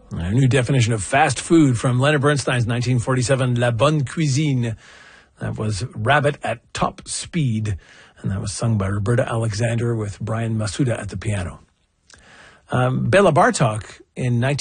A new definition of fast food from Leonard Bernstein's 1947 La Bonne Cuisine. That was Rabbit at Top Speed, and that was sung by Roberta Alexander with Brian Masuda at the piano. Bela Bartok in